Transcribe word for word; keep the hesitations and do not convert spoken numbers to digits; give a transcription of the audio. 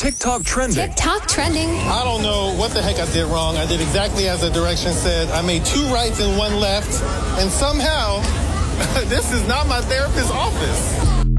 TikTok trending. TikTok trending. I don't know what the heck I did wrong. I did exactly as the directions said. I made two rights and one left. And somehow, this is not my therapist's office.